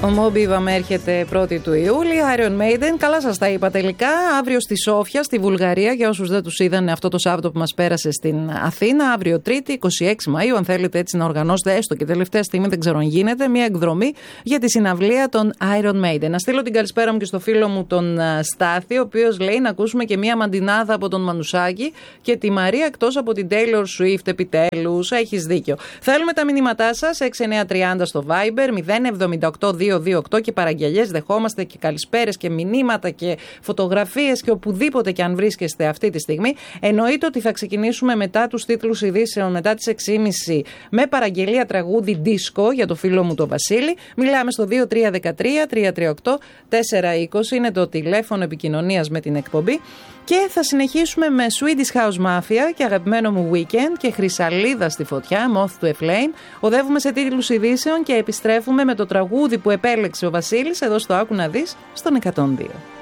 Ο Μόμπιβαμ έρχεται 1η του Ιούλη. Iron Maiden, καλά σας τα είπα τελικά. Αύριο στη Σόφια, στη Βουλγαρία, για όσους δεν τους είδαν αυτό το Σάββατο που μας πέρασε στην Αθήνα. Αύριο Τρίτη, 26 Μαΐου, αν θέλετε έτσι να οργανώσετε, έστω και τελευταία στιγμή, δεν ξέρω αν γίνεται, μια εκδρομή για τη συναυλία των Iron Maiden. Να στείλω την καλησπέρα μου και στο φίλο μου τον Στάθη, ο οποίος λέει να ακούσουμε και μια μαντινάδα από τον Μανουσάκη και τη Μαρία εκτός από την Taylor Swift. Επιτέλους, έχεις δίκιο. Θέλουμε τα μηνύματά σας, 6930 στο Viber, 078-228 και παραγγελιές δεχόμαστε και καλησπέρες και μηνύματα και φωτογραφίες και οπουδήποτε και αν βρίσκεστε αυτή τη στιγμή. Εννοείται ότι θα ξεκινήσουμε μετά τους τίτλους ειδήσεων, μετά τις 6.30 με παραγγελία τραγούδι disco για το φίλο μου τον Βασίλη. Μιλάμε στο 2313-338-420, είναι το τηλέφωνο επικοινωνίας με την εκπομπή. Και θα συνεχίσουμε με Swedish House Mafia και αγαπημένο μου Weekend και Χρυσαλίδα στη φωτιά, Moth to a Flame. Οδεύουμε σε τίτλους ειδήσεων και επιστρέφουμε με το τραγούδι που επέλεξε ο Βασίλης εδώ στο Άκου να δεις στον 102.